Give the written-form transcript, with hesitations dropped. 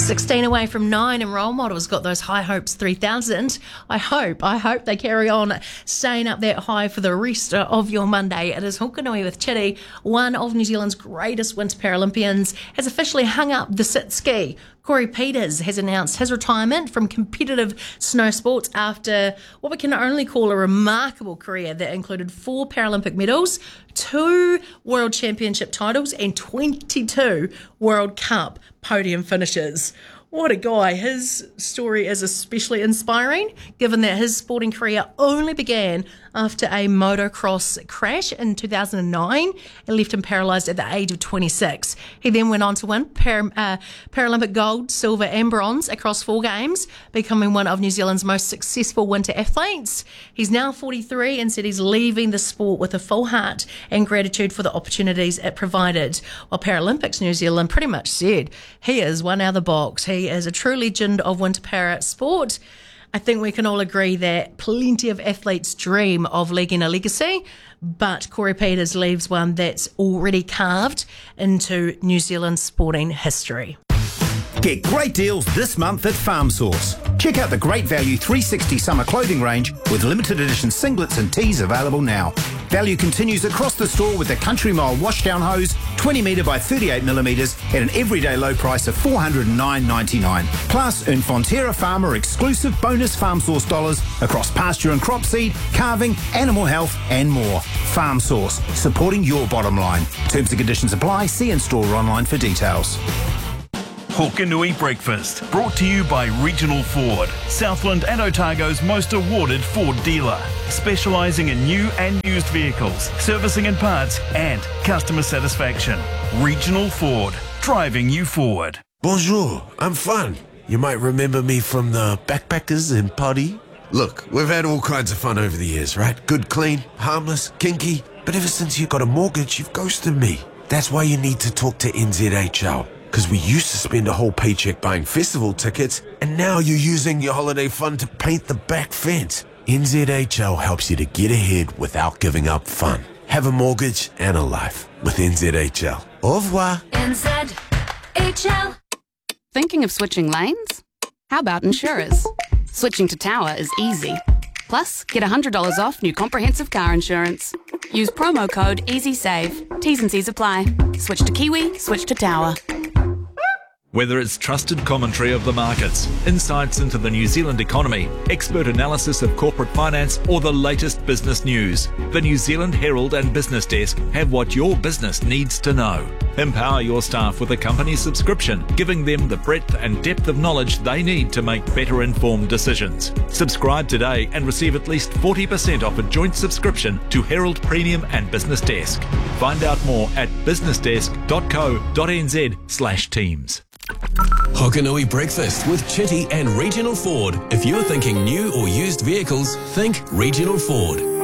16 away from 9, and Role Models got those high hopes 3,000. I hope they carry on staying up that high for the rest of your Monday. It is Hokanui with Chitty. One of New Zealand's greatest Winter Paralympians has officially hung up the sit ski. Corey Peters has announced his retirement from competitive snow sports after what we can only call a remarkable career that included 4 Paralympic medals, 2 World Championship titles and 22 World Cup podium finishes. What a guy. His story is especially inspiring, given that his sporting career only began after a motocross crash in 2009 and left him paralysed at the age of 26. He then went on to win Paralympic gold, silver and bronze across 4 games, becoming one of New Zealand's most successful winter athletes. He's now 43 and said he's leaving the sport with a full heart and gratitude for the opportunities it provided. While Paralympics New Zealand pretty much said he is one out of the box. He is a true legend of winter para sport. I think we can all agree that plenty of athletes dream of leaving a legacy, but Corey Peters leaves one that's already carved into New Zealand's sporting history. Get great deals this month at Farm Source. Check out the Great Value 360 summer clothing range with limited edition singlets and tees available now. Value continues across the store with the Country Mile washdown hose, 20 metre by 38 millimetres at an everyday low price of $409.99. Plus, earn Fonterra Farmer exclusive bonus Farm Source dollars across pasture and crop seed, calving, animal health and more. Farm Source, supporting your bottom line. Terms and conditions apply. See in-store or online for details. Hokanui Breakfast, brought to you by Regional Ford, Southland and Otago's most awarded Ford dealer, specialising in new and used vehicles, servicing and parts, and customer satisfaction. Regional Ford, driving you forward. Bonjour, I'm Fun. You might remember me from the Backpackers in Party. Look, we've had all kinds of fun over the years, right? Good, clean, harmless, kinky. But ever since you got a mortgage, you've ghosted me. That's why you need to talk to NZHL. Because we used to spend a whole paycheck buying festival tickets, and now you're using your holiday fund to paint the back fence. NZHL helps you to get ahead without giving up fun. Have a mortgage and a life with NZHL. Au revoir. NZHL. Thinking of switching lanes? How about insurers? Switching to Tower is easy. Plus, get $100 off new comprehensive car insurance. Use promo code EasySave. T's and C's apply. Switch to Kiwi, switch to Tower. Whether it's trusted commentary of the markets, insights into the New Zealand economy, expert analysis of corporate finance, or the latest business news, the New Zealand Herald and Business Desk have what your business needs to know. Empower your staff with a company subscription, giving them the breadth and depth of knowledge they need to make better informed decisions. Subscribe today and receive at least 40% off a joint subscription to Herald Premium and Business Desk. Find out more at businessdesk.co.nz/teams. Hokanui Breakfast with Chitty and Regional Ford. If you're thinking new or used vehicles, think Regional Ford.